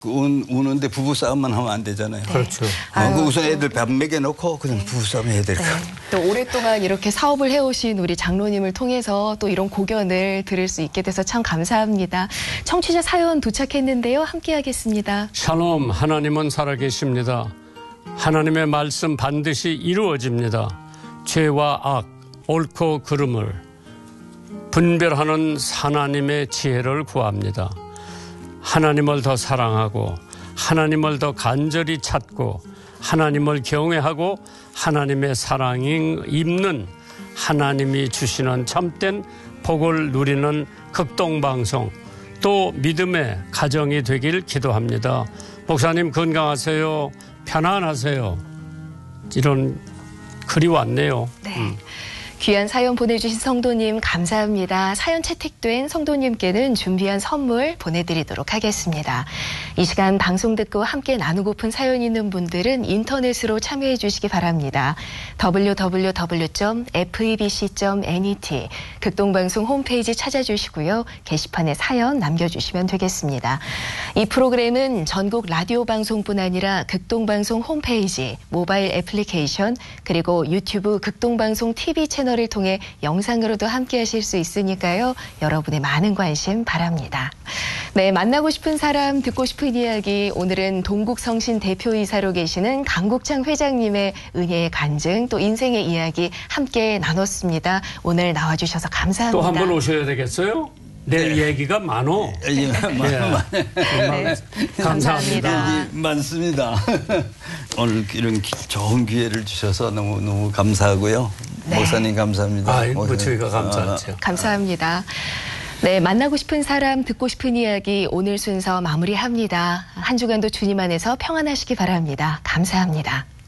우는데 부부싸움만 하면 안 되잖아요. 네. 그렇죠. 우선 애들 밥 먹여놓고 그냥 부부싸움 해야 될까. 네. 또 오랫동안 이렇게 사업을 해오신 우리 장로님을 통해서 또 이런 고견을 들을 수 있게 돼서 참 감사합니다. 청취자 사연 도착했는데요. 함께 하겠습니다. 샬롬, 하나님은 살아계십니다. 하나님의 말씀 반드시 이루어집니다. 죄와 악, 옳고 그름을 분별하는 하나님의 지혜를 구합니다. 하나님을 더 사랑하고 하나님을 더 간절히 찾고 하나님을 경외하고 하나님의 사랑이 입는 하나님이 주시는 참된 복을 누리는 극동방송 또 믿음의 가정이 되길 기도합니다. 목사님 건강하세요. 편안하세요. 이런 글이 왔네요. 네. 귀한 사연 보내주신 성도님 감사합니다. 사연 채택된 성도님께는 준비한 선물 보내드리도록 하겠습니다. 이 시간 방송 듣고 함께 나누고픈 사연 있는 분들은 인터넷으로 참여해 주시기 바랍니다. www.febc.net 극동방송 홈페이지 찾아주시고요. 게시판에 사연 남겨주시면 되겠습니다. 이 프로그램은 전국 라디오 방송뿐 아니라 극동방송 홈페이지, 모바일 애플리케이션, 그리고 유튜브 극동방송 TV 채널 을 통해 영상으로도 함께 하실 수 있으니까요. 여러분의 많은 관심 바랍니다. 네, 만나고 싶은 사람, 듣고 싶은 이야기. 오늘은 동국성신 대표이사로 계시는 강국창 회장님의 은혜의 간증, 또 인생의 이야기 함께 나눴습니다. 오늘 나와주셔서 감사합니다. 또 한 번 오셔야 되겠어요? 내일 얘기가 많어. 네, 감사합니다. 얘기 많습니다. 오늘 이런 좋은 기회를 주셔서 너무 감사하고요. 네. 목사님 감사합니다. 뭐 저희가 감사하죠. 감사합니다. 네, 만나고 싶은 사람, 듣고 싶은 이야기 오늘 순서 마무리합니다. 한 주간도 주님 안에서 평안하시기 바랍니다. 감사합니다.